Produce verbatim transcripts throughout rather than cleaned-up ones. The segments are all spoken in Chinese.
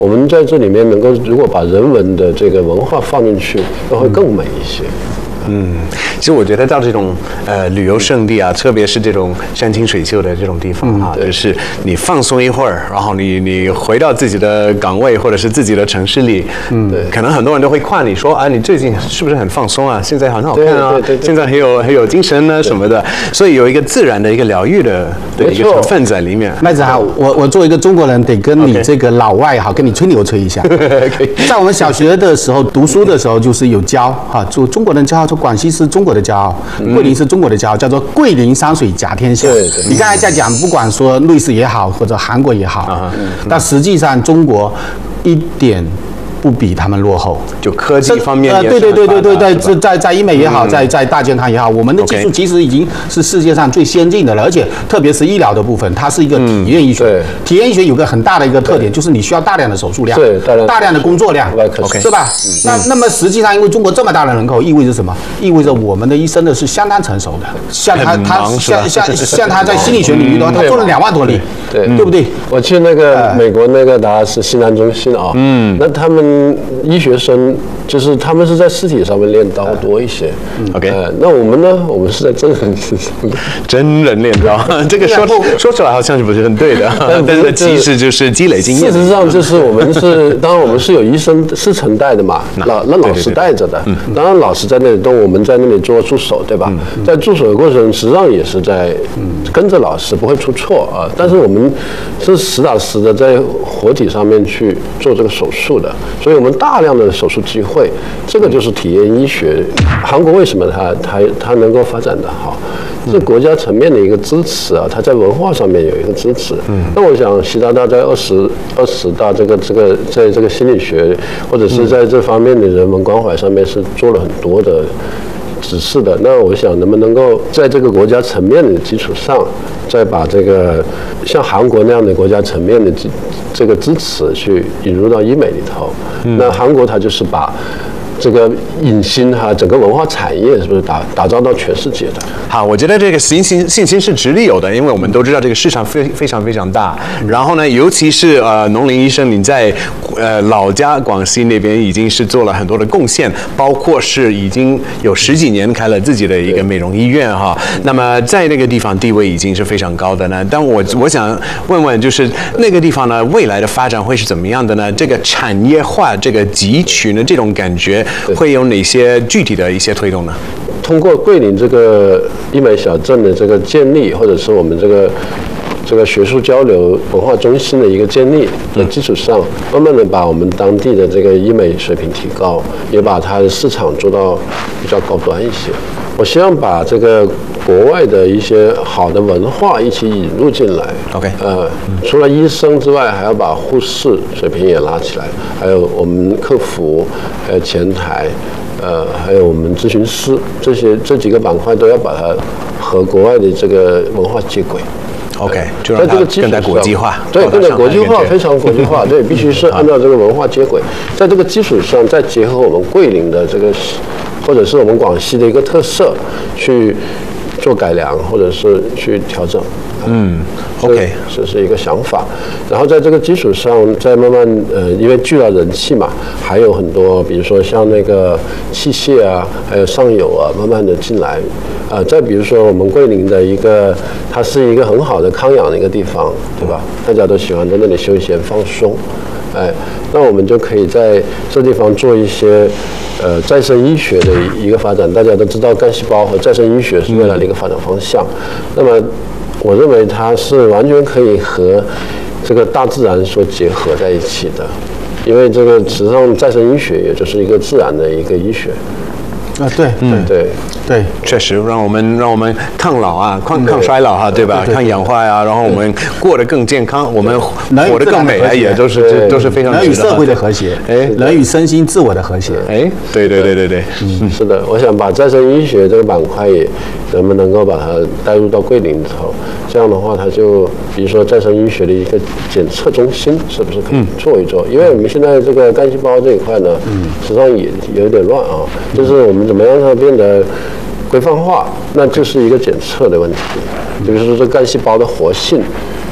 我们在这里面能够，如果把人文的这个文化放进去，那会更美一些。 嗯，其实我觉得到这种呃旅游胜地啊，特别是这种山清水秀的这种地方啊，嗯、就是你放松一会儿，然后你你回到自己的岗位或者是自己的城市里，嗯，对，可能很多人都会夸你说啊，你最近是不是很放松啊？现在很好看啊，对对对对，现在很有很有精神呢什么的，所以有一个自然的一个疗愈的的一个成分在里面。 麦子好，我我作为一个中国人，得跟你这个老外好，跟你吹牛吹一下。在我们小学的时候读书的时候，就是有教哈，就中国人骄傲。说广西是中国的骄傲，桂林是中国的骄傲，叫做桂林山水甲天下。对对，你刚才在讲，不管说瑞士也好，或者韩国也好，但实际上中国一点不比他们落后， 就科技方面也是呃，对对对对对对，在在在医美也好，在在大健康也好，我们的技术其实已经是世界上最先进的了，而且特别是医疗的部分，它是一个体验医学。体验医学有个很大的一个特点，就是你需要大量的手术量， 对， 大量的工作量 ，OK， 是吧？那那么实际上，因为中国这么大的人口，意味着什么？意味着我们的医生呢是相当成熟的，像他他像像像他在心理学领域的话，他做了两万多例， 对对不对？ 我去那个美国那个达拉斯西南中心啊，嗯，那他们。医学生就是他们是在尸体上面练刀多一些 ，OK， 呃，那我们呢？我们是在真人身上， 真人练刀，这个说说出来好像是不是很对的，但是其实就是积累经验。 事实上，就是我们是，当然我们是有医生师承带的嘛，老那老师带着的，当然老师在那里动，我们在那里做助手，对吧？在助手的过程，实际上也是在跟着老师，不会出错啊。但是我们是实打实的在活体上面去做这个手术的，所以我们大量的手术机会，这个就是体验医学。韩国为什么它它它能够发展得好？是国家层面的一个支持啊，它在文化上面有一个支持。嗯，那我想习大大在二十二十大这个这个在这个心理学或者是在这方面的人文关怀上面是做了很多的指示的。那我想能不能够在这个国家层面的基础上，再把这个像韩国那样的国家层面的这个支持去引入到医美里头？嗯、那韩国它就是把这个影星哈，整个文化产业是不是打打造到全世界的？ 好，我觉得这个信心信心是直立有的，因为我们都知道这个市场非非常非常大。然后呢，尤其是呃农林医生，你在呃老家广西那边已经是做了很多的贡献，包括是已经有十几年开了自己的一个美容医院哈。那么在那个地方地位已经是非常高的呢。但我我想问问，就是那个地方呢，未来的发展会是怎么样的呢？这个产业化、这个集群的这种感觉。会有哪些具体的一些推动呢？ 通过桂林这个医美小镇的这个建立，或者是我们这个这个学术交流文化中心的一个建立的基础上，慢慢的把我们当地的这个医美水平提高，也把它的市场做到比较高端一些。我希望把这个国外的一些好的文化一起引入进来。 OK， 呃，除了医生之外，还要把护士水平也拉起来，还有我们客服，还有前台，呃，还有我们咨询师，这些这几个板块都要把它和国外的这个文化接轨。 OK， 就让它更加国际化， 对，更加国际化，非常国际化，对，必须是按照这个文化接轨，在这个基础上再结合我们桂林的这个，或者是我们广西的一个特色，去做改良，或者是去调整。 嗯 ，OK， 这是一个想法。然后在这个基础上，再慢慢呃，因为聚了人气嘛，还有很多，比如说像那个器械啊，还有上游啊，慢慢的进来。啊、呃，再比如说我们桂林的一个，它是一个很好的康养的一个地方，对吧？大家都喜欢在那里休闲放松。哎，那我们就可以在这地方做一些呃再生医学的一个发展。大家都知道干细胞和再生医学是未来的一个发展方向。那么我认为它是完全可以和这个大自然所结合在一起的，因为这个实际上再生医学也就是一个自然的一个医学。 啊，对，嗯， 对对， 确实让我们让我们抗老啊，抗抗衰老哈，对吧？抗氧化呀，然后我们过得更健康，我们活得更美啊，也都是都是非常人与社会的和谐，哎，人与身心自我的和谐， 哎，对对对对对， 嗯，是的，我想把再生医学这个板块也能不能够把它带入到桂林里头，这样的话，它就比如说再生医学的一个检测中心，是不是可以做一做？因为我们现在这个干细胞这一块呢，嗯，实际上也有点乱啊，就是我们怎么样让它变得规范化，那就是一个检测的问题。比如说这干细胞的活性，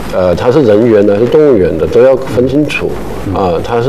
呃，它是人园的还是动物园的，都要分清楚啊。它是